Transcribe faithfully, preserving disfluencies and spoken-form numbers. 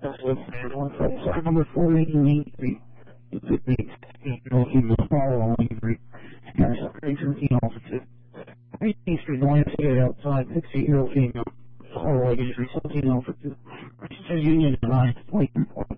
That's what I'm on side number four eighty-eight Street. It took me female, female, follow injury. And it's seventeen officer. eighteenth Street, the landscape outside, sixty-year-old female, follow injury, seventeen officer. Registered Union and I, waiting for